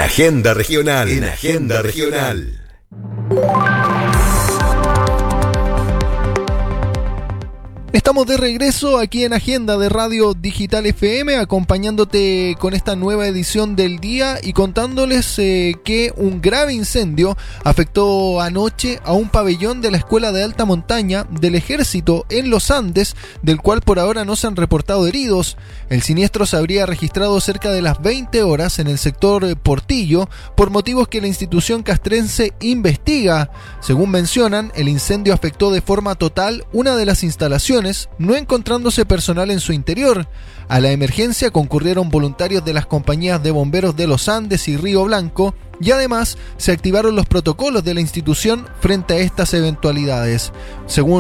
Agenda Regional. En Agenda Regional. Estamos de regreso aquí en Agenda de Radio Digital FM, acompañándote con esta nueva edición del día y contándoles que un grave incendio afectó anoche a un pabellón de la Escuela de Alta Montaña del Ejército en los Andes, del cual por ahora no se han reportado heridos. El siniestro se habría registrado cerca de las 20 horas en el sector Portillo, por motivos que la institución castrense investiga. Según mencionan, el incendio afectó de forma total una de las instalaciones, no encontrándose personal en su interior. A la emergencia concurrieron voluntarios de las compañías de bomberos de los Andes y Río Blanco, y además se activaron los protocolos de la institución frente a estas eventualidades. Según